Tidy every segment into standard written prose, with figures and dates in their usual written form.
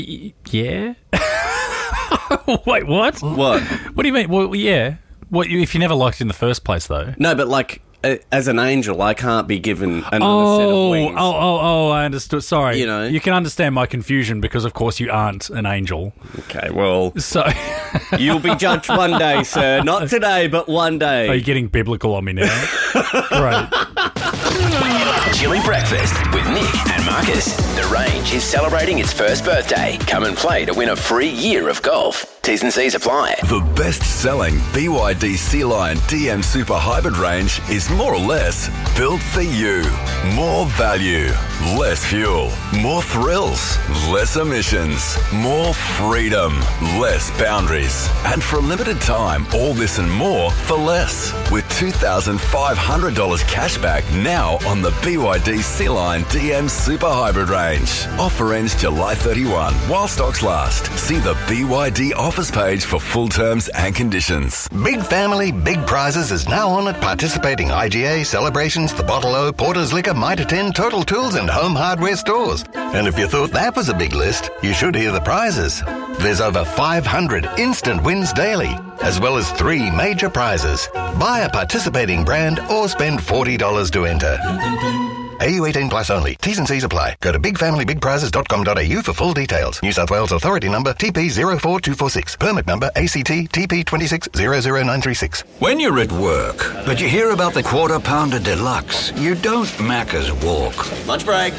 Yeah? Wait, what? What? What do you mean? Well, yeah. What, if you never liked it in the first place, though? No, but like, as an angel, I can't be given another set of wings. I understood. Sorry. You know? You can understand my confusion because, of course, you aren't an angel. Okay, well, So, you'll be judged one day, sir. Not today, but one day. are you getting biblical on me now? Great. Chili Breakfast with Nick and Marcus. The Range is celebrating its first birthday. Come and play to win a free year of golf. T's and C's apply. The best-selling BYD Sea Lion DM Super Hybrid range is more or less built for you. More value, less fuel, more thrills, less emissions, more freedom, less boundaries. And for a limited time, all this and more for less. With $2,500 cash back now on the BYD Sea Lion DM Super Hybrid range. Offer ends July 31 while stocks last. See the BYD offers page for full terms and conditions. Big Family, Big Prizes is now on at participating IGA, Celebrations, The Bottle O, Porter's Liquor, Mitre 10, Total Tools and Home Hardware stores. And if you thought that was a big list, you should hear the prizes. There's over 500 instant wins daily, as well as 3 major prizes. Buy a participating brand or spend $40 to enter. AU 18 plus only. T's and C's apply. Go to bigfamilybigprizes.com.au for full details. New South Wales Authority number TP04246. Permit number ACT TP 2600936. When you're at work, but you hear about the Quarter Pounder Deluxe, you don't Macca's walk. Lunch break.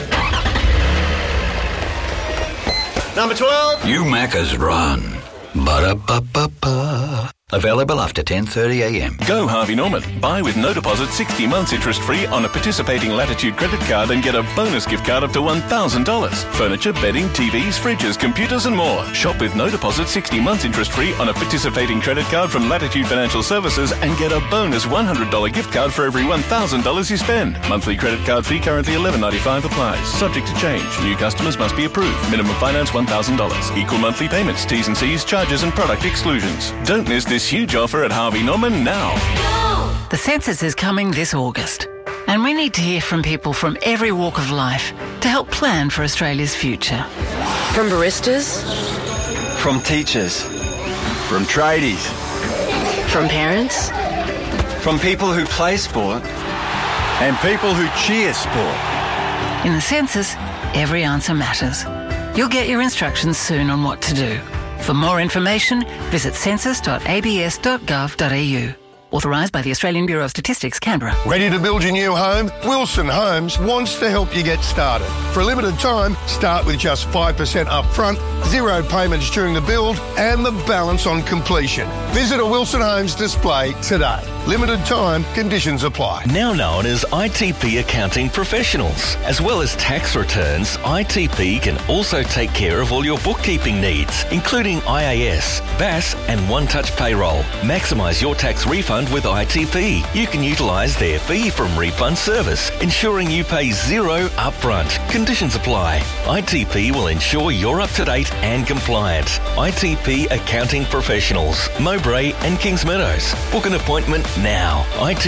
Number 12. You Macca's run. Ba-da-ba-ba-ba. Available after 10:30am. Go Harvey Norman. Buy with no deposit 60 months interest-free on a participating Latitude credit card and get a bonus gift card up to $1,000. Furniture, bedding, TVs, fridges, computers and more. Shop with no deposit 60 months interest-free on a participating credit card from Latitude Financial Services and get a bonus $100 gift card for every $1,000 you spend. Monthly credit card fee currently $11.95 applies. Subject to change. New customers must be approved. Minimum finance $1,000. Equal monthly payments, T's and C's, charges and product exclusions. Don't miss this huge offer at Harvey Norman now. The census is coming this August, and we need to hear from people from every walk of life to help plan for Australia's future. From baristas, from teachers, from tradies, from parents, from people who play sport, and people who cheer sport. In the census, every answer matters. You'll get your instructions soon on what to do. For more information, visit census.abs.gov.au. Authorised by the Australian Bureau of Statistics, Canberra. Ready to build your new home? Wilson Homes wants to help you get started. For a limited time, start with just 5% up front, 0 payments during the build, and the balance on completion. Visit a Wilson Homes display today. Limited time, conditions apply. Now known as ITP Accounting Professionals. As well as tax returns, ITP can also take care of all your bookkeeping needs, including IAS, BAS and One Touch Payroll. Maximise your tax refund with ITP. You can utilise their fee from refund service, ensuring you pay 0 upfront. Conditions apply. ITP will ensure you're up to date and compliant. ITP Accounting Professionals, Mowbray and Kings Meadows. Book an appointment now.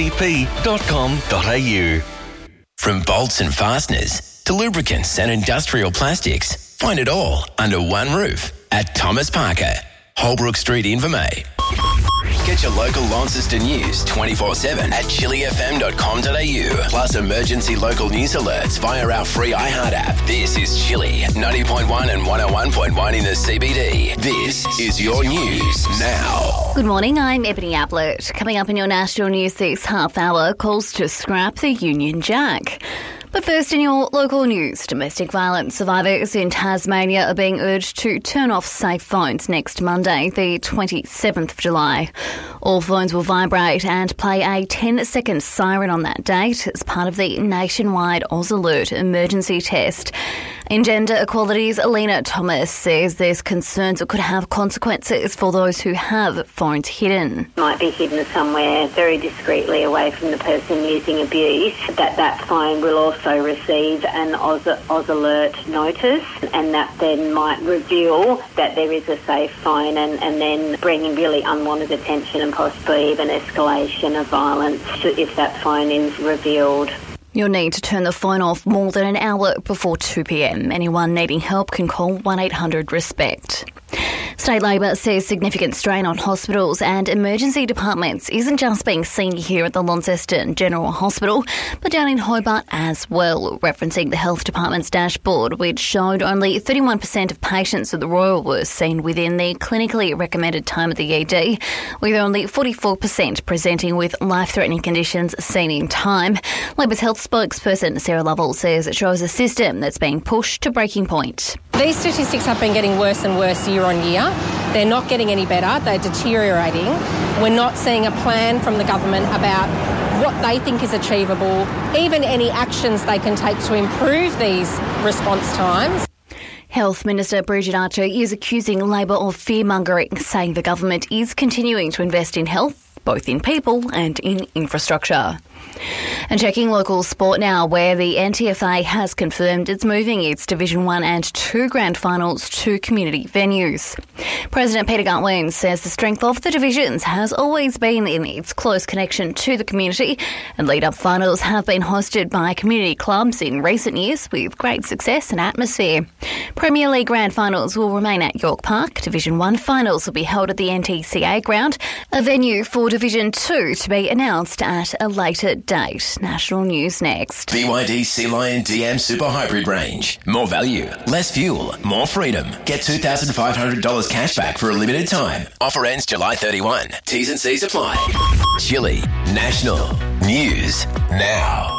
itp.com.au. From bolts and fasteners to lubricants and industrial plastics, find it all under one roof at Thomas Parker, Holbrook Street, Invermay. Get your local Launceston news 24/7 at chilifm.com.au. Plus emergency local news alerts via our free iHeart app. This is Chili, 90.1 and 101.1 in the CBD. This is your news now. Good morning, I'm Ebony Ablett. Coming up in your national news this half hour, calls to scrap the Union Jack. But first, in your local news, domestic violence survivors in Tasmania are being urged to turn off safe phones next Monday, the 27th of July. All phones will vibrate and play a 10-second siren on that date as part of the nationwide Oz Alert emergency test. In gender equalities, Alina Thomas says there's concerns it could have consequences for those who have phones hidden. Might be hidden somewhere very discreetly away from the person using abuse. That phone will also receive an Oz Alert notice, and that then might reveal that there is a safe phone and then bringing really unwanted attention and possibly even escalation of violence if that phone is revealed. You'll need to turn the phone off more than an hour before 2 p.m. Anyone needing help can call 1-800-RESPECT. State Labor says significant strain on hospitals and emergency departments isn't just being seen here at the Launceston General Hospital, but down in Hobart as well, referencing the Health Department's dashboard, which showed only 31% of patients at the Royal were seen within the clinically recommended time at the ED, with only 44% presenting with life-threatening conditions seen in time. Labor's health spokesperson Sarah Lovell says it shows a system that's being pushed to breaking point. These statistics have been getting worse and worse year on year. They're not getting any better. They're deteriorating. We're not seeing a plan from the government about what they think is achievable, even any actions they can take to improve these response times. Health Minister Bridget Archer is accusing Labor of fear-mongering, saying the government is continuing to invest in health, both in people and in infrastructure. And checking local sport now, where the NTFA has confirmed it's moving its Division 1 and 2 grand finals to community venues. President Peter Gutwein says the strength of the divisions has always been in its close connection to the community, and lead-up finals have been hosted by community clubs in recent years with great success and atmosphere. Premier League grand finals will remain at York Park. Division 1 finals will be held at the NTCA ground, a venue for Division 2 to be announced at a later date. National news next. BYD Sea Lion DM Super Hybrid range. More value, less fuel, more freedom. Get $2,500 cash back for a limited time. Offer ends July 31. T's and C's apply. Chili National News Now.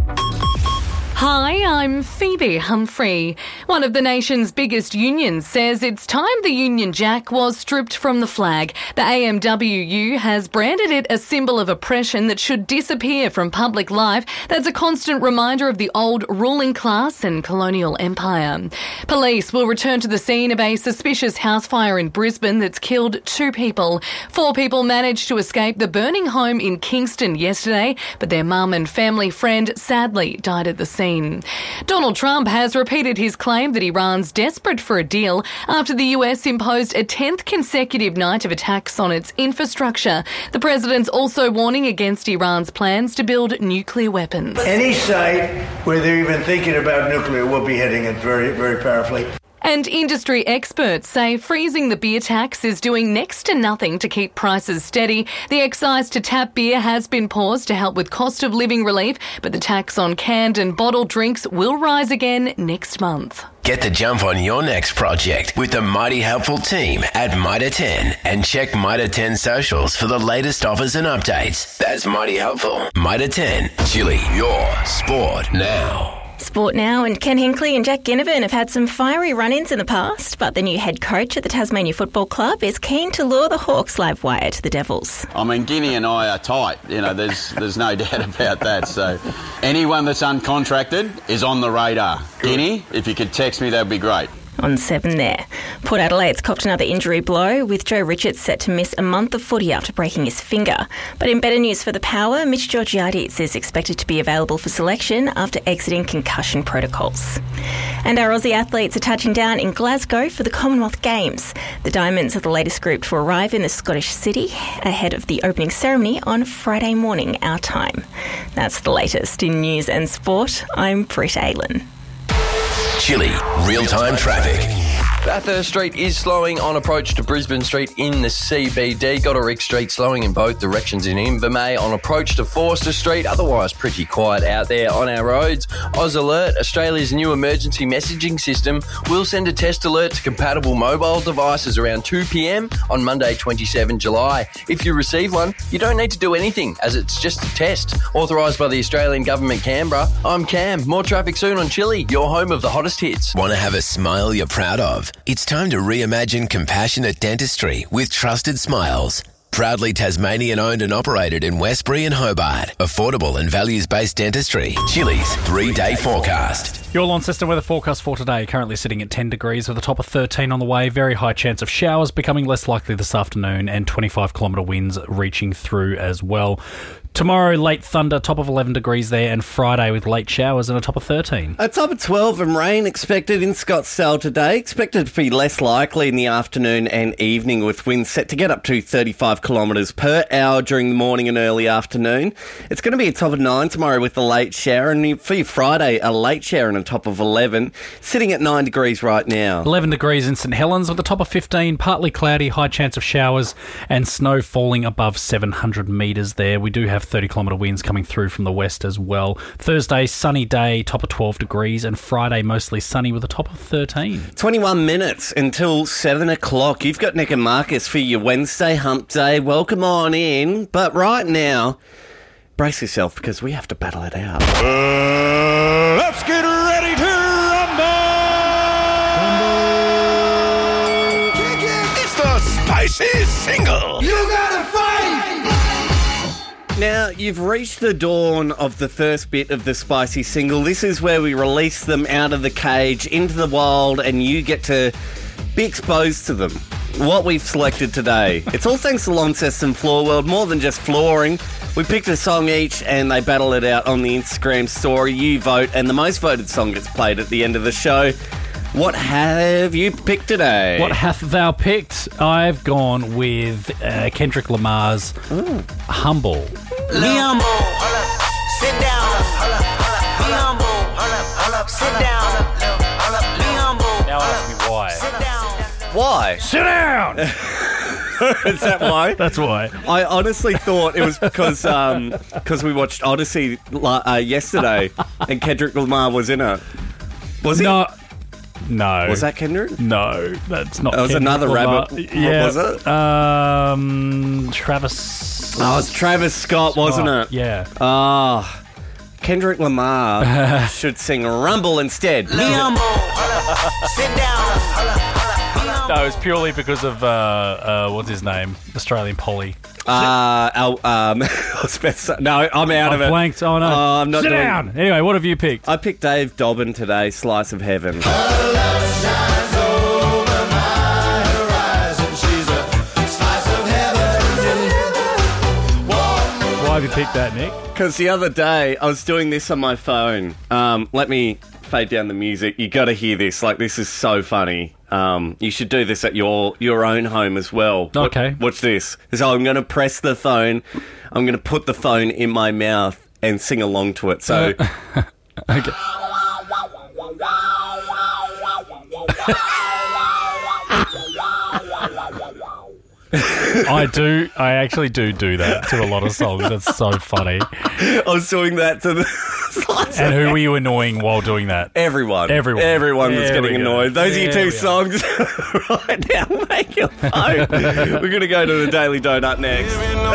Hi, I'm Phoebe Humphrey. One of the nation's biggest unions says it's time the Union Jack was stripped from the flag. The AMWU has branded it a symbol of oppression that should disappear from public life. That's a constant reminder of the old ruling class and colonial empire. Police will return to the scene of a suspicious house fire in Brisbane that's killed 2 people. 4 people managed to escape the burning home in Kingston yesterday, but their mum and family friend sadly died at the scene. Donald Trump has repeated his claim that Iran's desperate for a deal after the US imposed a 10th consecutive night of attacks on its infrastructure. The president's also warning against Iran's plans to build nuclear weapons. Any site where they're even thinking about nuclear will be hitting it very, very powerfully. And industry experts say freezing the beer tax is doing next to nothing to keep prices steady. The excise to tap beer has been paused to help with cost of living relief, but the tax on canned and bottled drinks will rise again next month. Get the jump on your next project with the mighty helpful team at Mitre 10 and check Mitre 10 socials for the latest offers and updates. That's mighty helpful. Mitre 10, Chili, your sport now. Sport now, and Ken Hinkley and Jack Ginnivan have had some fiery run-ins in the past, but the new head coach at the Tasmania Football Club is keen to lure the Hawks live wire to the Devils. I mean, Guinea and I are tight, there's no doubt about that, so anyone that's uncontracted is on the radar. Guinea, if you could text me, that would be great. On 7 there. Port Adelaide's copped another injury blow, with Joe Richards set to miss a month of footy after breaking his finger. But in better news for the Power, Mitch Georgiades is expected to be available for selection after exiting concussion protocols. And our Aussie athletes are touching down in Glasgow for the Commonwealth Games. The Diamonds are the latest group to arrive in the Scottish city ahead of the opening ceremony on Friday morning, our time. That's the latest in news and sport. I'm Britt Aylan. Chili, real-time traffic. Bathurst Street is slowing on approach to Brisbane Street in the CBD. Goddard Street slowing in both directions in Invermay on approach to Forster Street. Otherwise, pretty quiet out there on our roads. Oz Alert, Australia's new emergency messaging system, will send a test alert to compatible mobile devices around 2 p.m. on Monday, 27 July. If you receive one, you don't need to do anything, as it's just a test. Authorised by the Australian Government, Canberra. I'm Cam. More traffic soon on Chili, your home of the hottest hits. Want to have a smile you're proud of? It's time to reimagine compassionate dentistry with Trusted Smiles. Proudly Tasmanian owned and operated in Westbury and Hobart. Affordable and values-based dentistry. Chili's 3-day forecast. Your Launceston weather forecast for today, currently sitting at 10 degrees with a top of 13 on the way. Very high chance of showers, becoming less likely this afternoon, and 25-kilometre winds reaching through as well. Tomorrow, late thunder, top of 11 degrees there, and Friday with late showers and a top of 13. A top of 12 and rain expected in Scottsdale today. Expected to be less likely in the afternoon and evening, with winds set to get up to 35 kilometres per hour during the morning and early afternoon. It's going to be a top of 9 tomorrow with a late shower, and for your Friday, a late shower and a top of 11, sitting at 9 degrees right now. 11 degrees in St Helens with a top of 15, partly cloudy, high chance of showers, and snow falling above 700 metres there. We do have 30-kilometre winds coming through from the west as well. Thursday, sunny day, top of 12 degrees, and Friday, mostly sunny with a top of 13. 21 minutes until 7 o'clock. You've got Nick and Marcus for your Wednesday hump day. Welcome on in. But right now, brace yourself because we have to battle it out. Let's get ready to rumble! It's the Spicy Single! You gotta fight! Now, you've reached the dawn of the first bit of the Spicy Single. This is where we release them out of the cage into the wild and you get to be exposed to them. What we've selected today. It's all thanks to Launceston Floor World, more than just flooring. We picked a song each and they battle it out on the Instagram story. You vote and the most voted song gets played at the end of the show. What have you picked today? What hath thou picked? I've gone with Kendrick Lamar's Humble. Be humble. Sit down. Be humble. Sit down. Be humble. Now ask me why. Sit down. Why? Sit down! Is that why? That's why. I honestly thought it was because we watched Odyssey yesterday and Kendrick Lamar was in it. Was he? No. Was that Kendrick? No, that's not. That was Kendrick another Lamar. rabbit. Yeah. What was it? Travis. Oh, it's Travis Scott, wasn't it? Yeah. Ah, Kendrick Lamar should sing Rumble instead. Be humble. Sit down. No, it's purely because of what's his name? Australian Polly. No, I'm out of it. Blanked. Oh no! I'm not Sit doing... down. Anyway, what have you picked? I picked Dave Dobbin today. Slice of Heaven. Why have you picked that, Nick? Because the other day I was doing this on my phone. Let me fade down the music. You got to hear this. Like, this is so funny. You should do this at your own home as well. Okay. Watch this. So I'm going to press the phone. I'm going to put the phone in my mouth and sing along to it. So. Okay. I actually do that to a lot of songs. That's so funny. I was doing that to the... And who were you annoying while doing that? Everyone. Everyone was getting annoyed. Those are your two songs right now. Make your phone. We're going to go to the Daily Donut next.